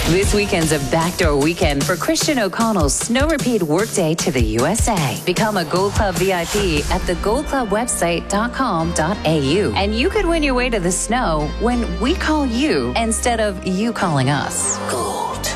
This weekend's a backdoor weekend for Christian O'Connell's Snow Repeat Workday to the USA. Become a Gold Club VIP at thegoldclubwebsite.com.au. And you could win your way to the snow when we call you instead of you calling us. Gold.